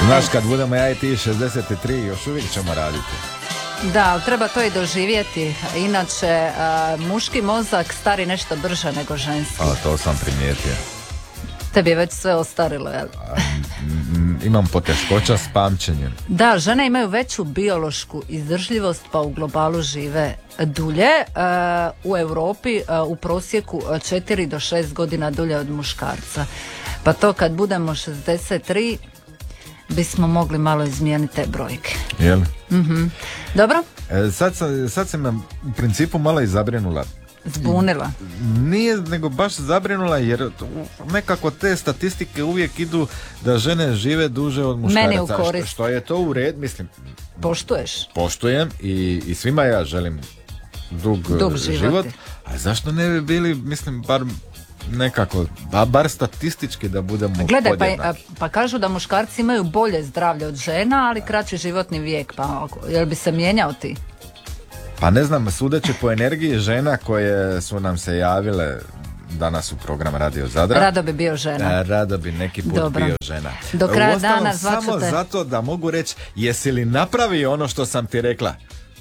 Znaš, kad budemo ja i ti 63, još uvijek ćemo raditi. Da, ali treba to i doživjeti. Inače, muški mozak stari nešto brže nego ženski. A, to sam primijetio. Tebi je već sve ostarilo, jel? Imam poteškoća s pamćenjem. Da, žene imaju veću biološku izdržljivost, pa u globalu žive dulje. U Europi u prosjeku 4 do 6 godina dulje od muškarca. Pa to kad budemo 63, bismo mogli malo izmijeniti te brojke. Jel? Mm-hmm. Dobro? Sad sam me u principu malo i zabrinula. Zbunila? Nije, nego baš zabrinula, jer nekako te statistike uvijek idu da žene žive duže od muškaraca. Meni u korist. Što je to u red, mislim. Poštuješ? Poštujem i svima ja želim dug život. A zašto ne bi bili, mislim, bar nekako, bar statistički da budemo Gledaj, podjednaki. pa kažu da muškarci imaju bolje zdravlje od žena, ali kraći životni vijek, pa jel bi se mijenjao ti? Pa ne znam, sudeći po energiji žena koje su nam se javile danas u program Radio Zadra. Rado bi bio žena. Rado bi neki put Dobro. bio žena. Do kraja dana zvaću samo te. zato da mogu reći, jesi li napravio ono što sam ti rekla?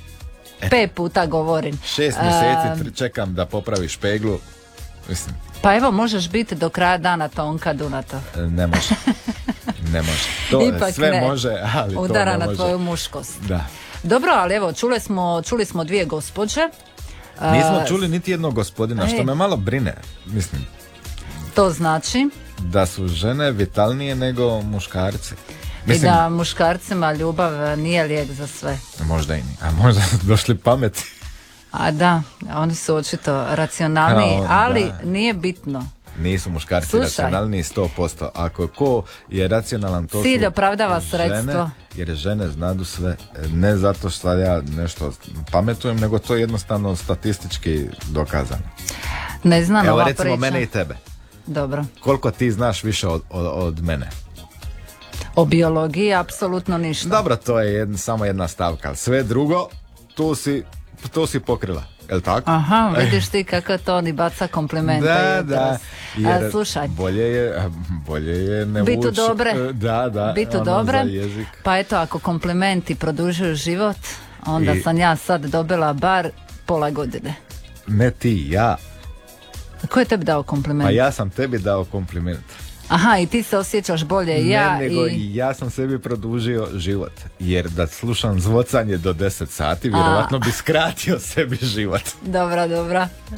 5 puta govorim. 6 mjeseci čekam da popraviš peglu. Mislim. Pa evo, možeš biti do kraja dana Tonka Dunato. Ne može. Ne može. To Ipak sve ne. može, ali udara to ne na može. tvoju muškost. Da. Dobro, ali evo, čuli smo dvije gospođe. Nismo čuli niti jednog gospodina, što me malo brine. Mislim, to znači? Da su žene vitalnije nego muškarci. Mislim, i da muškarcima ljubav nije lijek za sve. Možda i nije. A možda su došli pameti. A da, oni su očito racionalniji, ali nije bitno. Nisu muškarci racionalniji 100%. Ako ko je racionalan, to cilj su opravdava žene, sredstvo. Jer žene znadu sve. Ne zato što ja nešto pametujem, nego to je jednostavno statistički dokazano. Ne znam, evo ova recimo priča. Mene i tebe. Dobro. Koliko ti znaš više od mene? O biologiji apsolutno ništa. Dobro, to je samo jedna stavka. Sve drugo, to si pokrila. Jel' tako? Aha, vidiš ti kako to oni baca komplimente. Da. Jer slušaj. Bolje je ne Bitu vući. dobre. Da. Bitu dobre. Pa eto, ako komplimenti produžuju život, onda sam ja sad dobila bar pola godine. Ne ti, ja. Ko je tebi dao kompliment? Pa ja sam tebi dao kompliment. Aha, i ti se osjećaš bolje i ja. Nego i ja sam sebi produžio život. Jer da slušam zvocanje do 10 sati, vjerovatno bi skratio sebi život. Dobra.